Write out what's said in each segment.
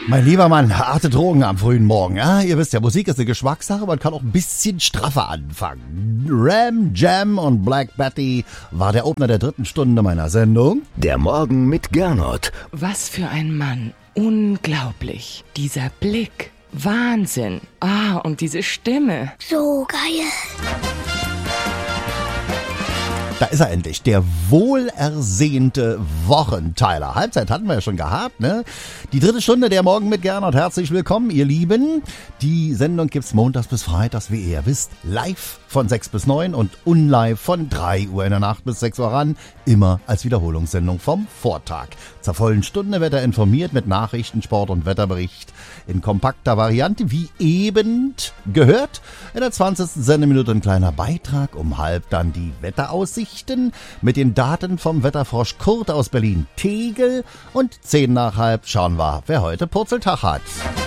Mein lieber Mann, harte Drogen am frühen Morgen. Ja, ihr wisst ja, Musik ist eine Geschmackssache, man kann auch ein bisschen straffer anfangen. Ram Jam und Black Betty war der Opener der 3. Stunde meiner Sendung. Der Morgen mit Gernot. Was für ein Mann. Unglaublich. Dieser Blick. Wahnsinn. Und diese Stimme. So geil. Da ist er endlich, der wohlersehnte Wochenteiler. Halbzeit hatten wir ja schon gehabt, ne? Die 3. Stunde der Morgen mit Gernot. Herzlich willkommen, ihr Lieben. Die Sendung gibt's montags bis freitags, wie ihr wisst, live von 6 bis 9 und unlive von 3 Uhr in der Nacht bis 6 Uhr ran. Immer als Wiederholungssendung vom Vortag. Zur vollen Stunde wird er informiert mit Nachrichten, Sport und Wetterbericht in kompakter Variante, wie eben gehört. In der 20. Sendeminute ein kleiner Beitrag, um halb dann die Wetteraussichten mit den Daten vom Wetterfrosch Kurt aus Berlin-Tegel und 10 nach halb schauen wir, wer heute Purzeltag hat.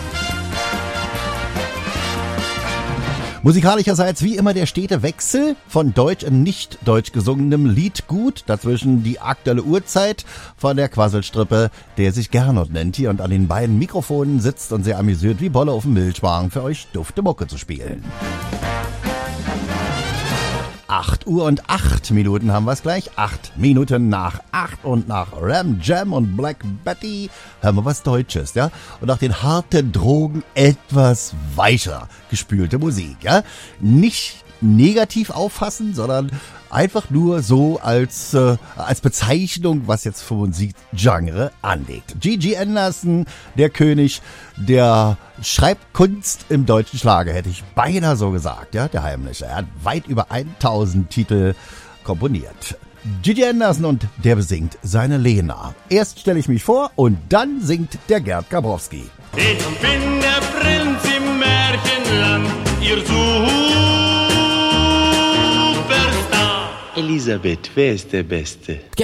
Musikalischerseits wie immer der stete Wechsel von deutsch und nicht deutsch gesungenem Liedgut. Dazwischen die aktuelle Uhrzeit von der Quasselstrippe, der sich Gernot nennt hier und an den beiden Mikrofonen sitzt und sehr amüsiert wie Bolle auf dem Milchwagen für euch dufte Mucke zu spielen. 8 Uhr und 8 Minuten haben wir es gleich. 8 Minuten nach 8 und nach Ram Jam und Black Betty hören wir was Deutsches, ja? Und nach den harten Drogen etwas weicher gespülte Musik, ja? Nicht negativ auffassen, sondern einfach nur so als Bezeichnung, was jetzt für Musikgenre anlegt. Gigi Anderson, der König der Schreibkunst im deutschen Schlager, hätte ich beinahe so gesagt, ja, der Heimliche. Er hat weit über 1000 Titel komponiert. Gigi Anderson und der besingt seine Lena. Erst stelle ich mich vor und dann singt der Gerd Gabrowski. Ich bin der Prinz im Märchenland, ihr Superstar. Elisabeth, wer ist der Beste?